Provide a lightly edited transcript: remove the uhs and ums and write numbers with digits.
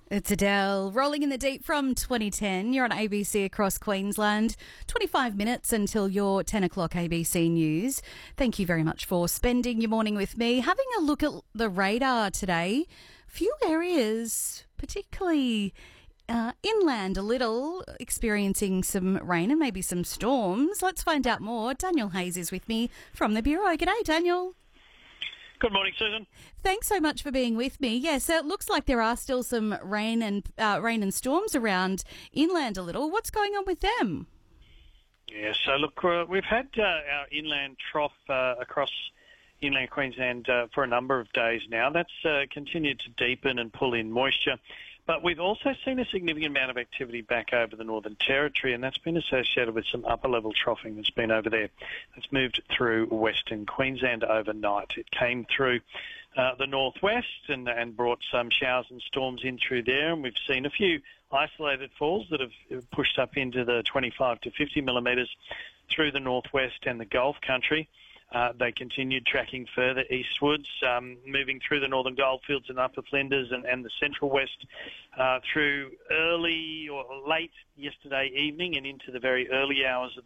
It's Adele, rolling in the deep from 2010. You're on ABC across Queensland. 25 minutes until your 10 o'clock ABC News. Thank you very much for spending your morning with me. Having a look at the radar today, few areas, particularly inland a little, experiencing some rain and maybe some storms. Let's find out more. Daniel Hayes is with me from the Bureau. G'day, Daniel. Good morning, Susan. Thanks so much for being with me. Yeah, so it looks like there are still some rain and storms around inland a little. What's going on with them? Yeah, so look, we've had our inland trough across inland Queensland for a number of days now. That's continued to deepen and pull in moisture. But we've also seen a significant amount of activity back over the Northern Territory, and that's been associated with some upper-level troughing that's been over there. It's moved through Western Queensland overnight. It came through the northwest and brought some showers and storms in through there, and we've seen a few isolated falls that have pushed up into the 25 to 50 millimetres through the northwest and the Gulf country. They continued tracking further eastwards, moving through the northern goldfields and upper Flinders and the central west through early or late yesterday evening and into the very early hours of